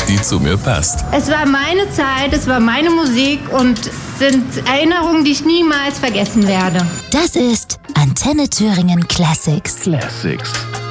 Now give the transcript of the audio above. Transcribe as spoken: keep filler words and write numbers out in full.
die zu mir passt. Es war meine Zeit, es war meine Musik und sind Erinnerungen, die ich niemals vergessen werde. Das ist Antenne Thüringen Classics. Classics.